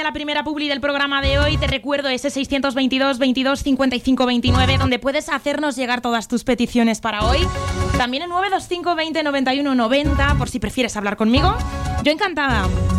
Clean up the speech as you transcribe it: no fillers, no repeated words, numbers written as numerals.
ya la primera publi del programa de hoy. Te recuerdo ese 622 22 55 29, donde puedes hacernos llegar todas tus peticiones para hoy. También el 925 20 91 90, por si prefieres hablar conmigo. Yo encantada.